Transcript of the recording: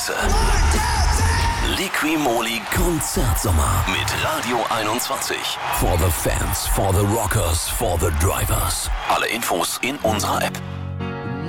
Liqui-Moly Konzertsommer mit Radio 21. For the fans, for the rockers, for the drivers. Alle Infos in unserer App.